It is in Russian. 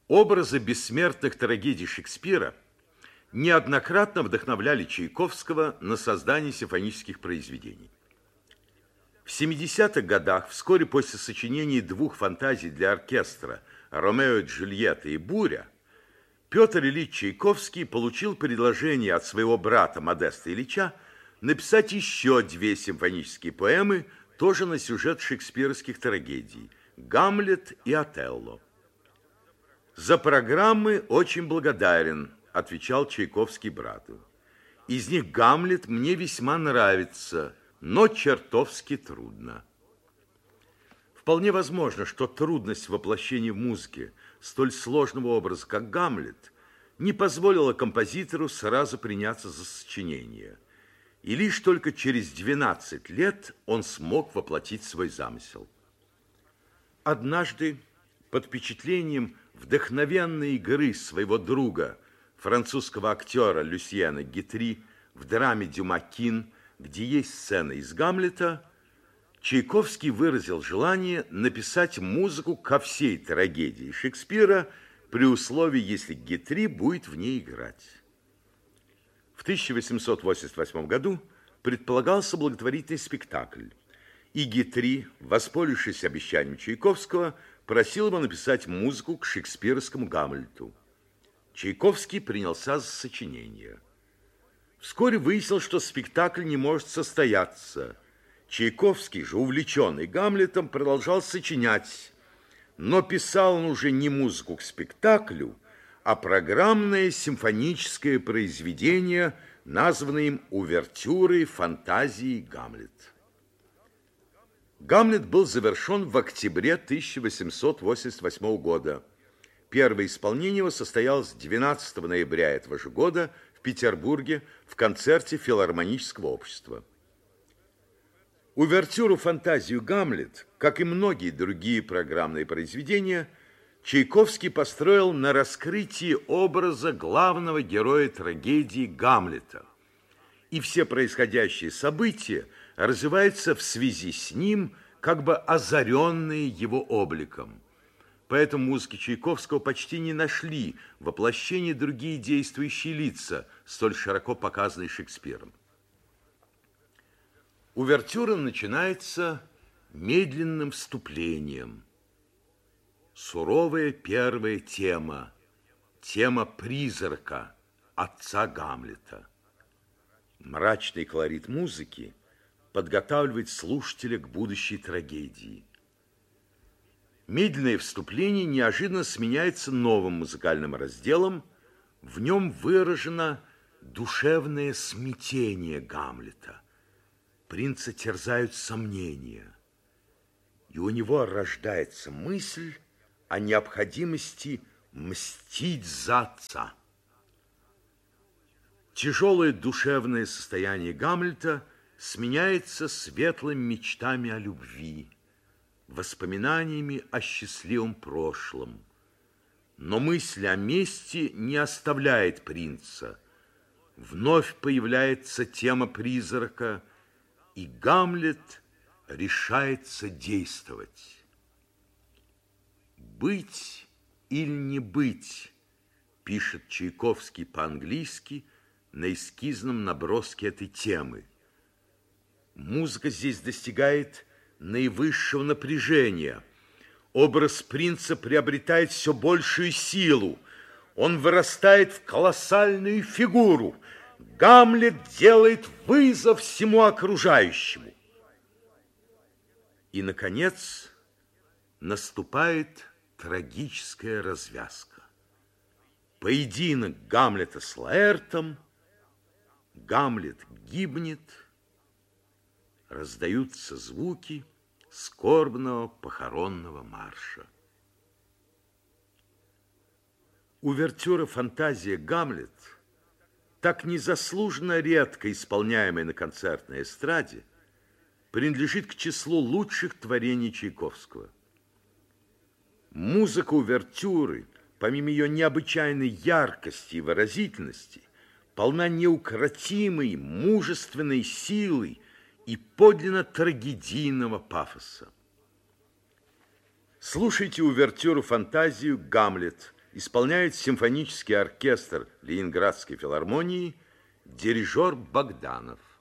Образы бессмертных трагедий Шекспира неоднократно вдохновляли Чайковского на создание симфонических произведений. В 70-х годах, вскоре после сочинения двух фантазий для оркестра «Ромео и Джульетта» и «Буря», Петр Ильич Чайковский получил предложение от своего брата Модеста Ильича написать еще две симфонические поэмы, тоже на сюжет шекспировских трагедий «Гамлет» и «Отелло». «За программы очень благодарен», – отвечал Чайковский брату. «Из них «Гамлет» мне весьма нравится, но чертовски трудно». Вполне возможно, что трудность воплощения в музыке столь сложного образа, как «Гамлет», не позволила композитору сразу приняться за сочинение. И лишь только через 12 лет он смог воплотить свой замысел. Однажды, под впечатлением вдохновенной игры своего друга, французского актера Люсьена Гитри в драме «Дюма Кин», где есть сцена из «Гамлета», Чайковский выразил желание написать музыку ко всей трагедии Шекспира при условии, если Гитри будет в ней играть. В 1888 году предполагался благотворительный спектакль, и Гитри, воспользовавшись обещанием Чайковского, просил его написать музыку к шекспировскому «Гамлету». Чайковский принялся за сочинение. Вскоре выяснил, что спектакль не может состояться. Чайковский же, увлеченный «Гамлетом», продолжал сочинять, но писал он уже не музыку к спектаклю, а программное симфоническое произведение, названное им «Увертюрой фантазии Гамлет». «Гамлет» был завершен в октябре 1888 года. Первое исполнение его состоялось 12 ноября этого же года в Петербурге в концерте филармонического общества. Увертюру «Фантазию Гамлет», как и многие другие программные произведения, Чайковский построил на раскрытии образа главного героя трагедии Гамлета. И все происходящие события развиваются в связи с ним, как бы озаренные его обликом. Поэтому музыки Чайковского почти не нашли воплощения другие действующие лица, столь широко показанные Шекспиром. Увертюра начинается медленным вступлением. Суровая первая тема, тема призрака отца Гамлета. Мрачный колорит музыки подготавливает слушателя к будущей трагедии. Медленное вступление неожиданно сменяется новым музыкальным разделом. В нем выражено душевное смятение Гамлета. Принца терзают сомнения, и у него рождается мысль о необходимости мстить за отца. Тяжелое душевное состояние Гамлета сменяется светлыми мечтами о любви, воспоминаниями о счастливом прошлом. Но мысль о мести не оставляет принца. Вновь появляется тема призрака, и Гамлет решается действовать. «Быть или не быть», пишет Чайковский по-английски на эскизном наброске этой темы. Музыка здесь достигает наивысшего напряжения. Образ принца приобретает все большую силу. Он вырастает в колоссальную фигуру. Гамлет делает вызов всему окружающему. И, наконец, наступает трагическая развязка. Поединок Гамлета с Лаэртом, Гамлет гибнет, раздаются звуки скорбного похоронного марша. Увертюра «Фантазия Гамлет», так незаслуженно редко исполняемая на концертной эстраде, принадлежит к числу лучших творений Чайковского. Музыка увертюры, помимо ее необычайной яркости и выразительности, полна неукротимой, мужественной силой и подлинно трагедийного пафоса. Слушайте увертюру «Фантазию Гамлет», исполняет симфонический оркестр Ленинградской филармонии дирижер Богданов.